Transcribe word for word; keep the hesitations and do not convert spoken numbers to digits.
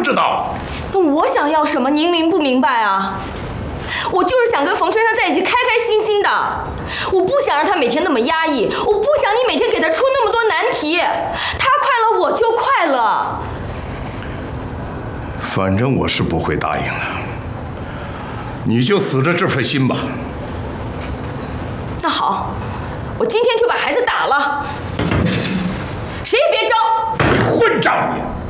知道？ 那我想要什么，您明不明白啊？我就是想跟冯春山在一起，开开心心的。我不想让他每天那么压抑，我不想你每天给他出那么多难题。他快乐，我就快乐。 反正我是不会答应的，你就死着这份心吧。 那好，我今天就把孩子打了，谁也别招！ 你混账你！